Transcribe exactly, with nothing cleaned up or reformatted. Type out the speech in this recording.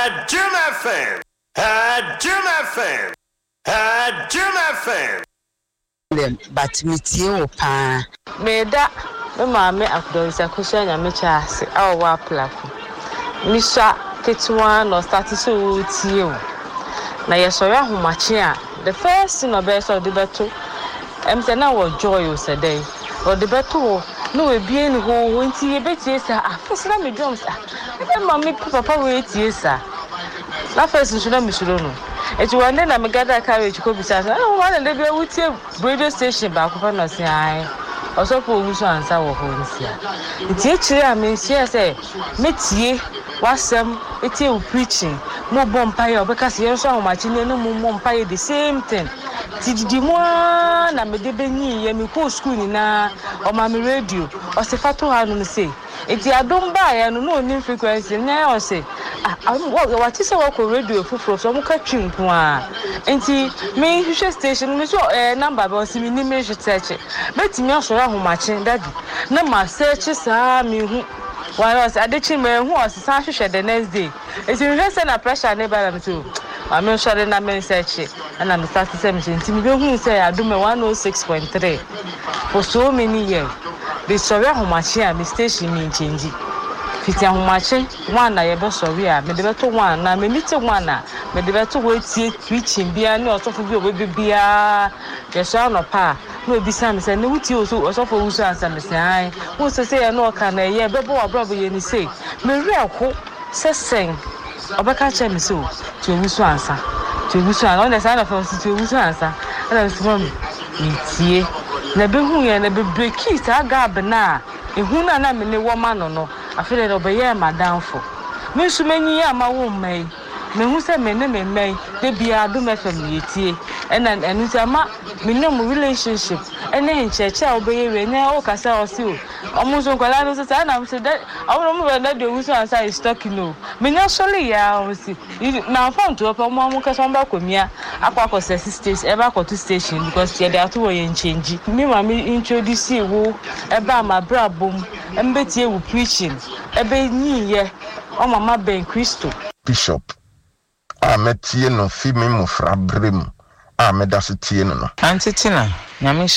Had Jim F M. Had Jim F M. Had Jim F M. But me too, pa. Me da, me mama akudorisa kushanya mechase. Awa wa plaku. Misha ketwa no start so tie. Na yesori ahomache a the first thing obe so de beto. Em say na wo joy o say dey. O de beto no we bie ni ho nti ye betie sa afese na me drums ah. E mama papa we tie sa. Na first nso na me suro no. Eti one day na me gather carriage ko bisa say oh one day be wutie radio station ba ko fa no say ai. Osofo oguso ansa wo ho nsia. Nti e chire a me nsia say metie wasem etie u preaching mo bompaye obeka se yenso ahomachi ne no mo bompaye the same thing. Tididi mo na me de benyi ye me ko school ni na o ma me radio o se fato ha no say eti adom ba ya no no ni frequency na o say ah what is our radio fufuro so mo ka twinko a enti me hwehwe station me so eh number ba o si me ni me hwetche betimi osoro ahomachi daddy na ma search saa me hu why was adechi me hu o se sa hwehwe the next day eti me hwese na pressure na ba na me so I'm not sure that I'm searching, and I'm starting seventeen. Timmy say I do me one oh six point three for so many years. The sorry how much here, my station mean change. Fifty how much one I ever sorry, I made the better one, I made it one, I made the better wait, preaching, be a no sort of baby be a son of pa. No, be some say, no, you so or so for who's answer, Miss I. Who's to say, I know can I, yeah, but probably any say. Maria hope says sing. Obeka che me so to wusu ansa to wusu an on the side of us to wusu ansa and I was mom me tie na be hu ye na be break it aga na ehu na na me ne wo ma no no afele no be ye madam fo me su manyi ya ma wo mai me hu se me ne me mai de bia do me fam ye tie and and enu se ma me no mo relationship ene ncheche a obeye we ne o kasa o si o omuzo kwala no se na me se de awon mo be na de wusu ansa is talking no me nya sole ya o si na phone to opa mo mo kasa mba komia akwa ko se station e ba ko to station because ye dey to we change me ma me introduce wo e ba ma brabom embe tie wo preaching e be nyi ye o mama ben Christo Bishop a metie no fi me mo fra brem a me da se tie no no antitina nyame